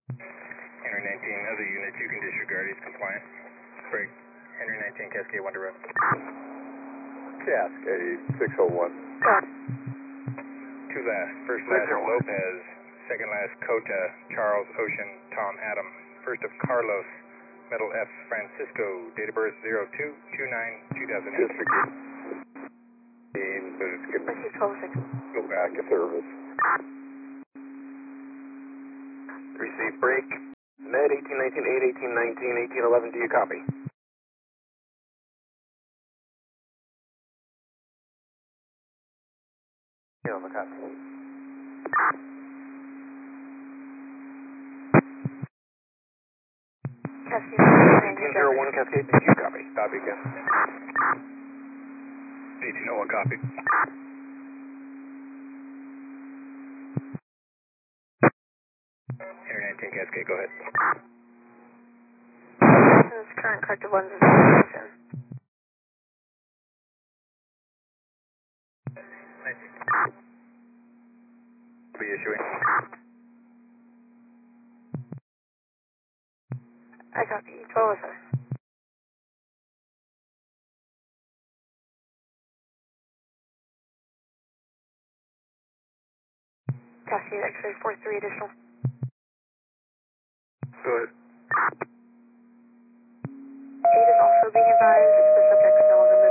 Henry 19, other units you can disregard, he's compliant. Break. Henry 19, Cascade 1 to road. Cascade 601. Two last. First last Lopez, second last Cota, Charles Ocean, Tom Adam. First of Carlos, Metal F, Francisco, date of birth 02/29/2008. Disregard. Go back to service. Receive break. Med 1819, 81819, 1811, do you copy? Yeah, I'm a copy. Cascade 1801, Cascade, do you copy? Copy again. 1801, copy. Henry 19, Cascade, go ahead. This current corrective lens is in. Be issuing. I copy. 12 sir. Cascade X-ray 43 additional. Go ahead. 8 is also being advised. The subject is no longer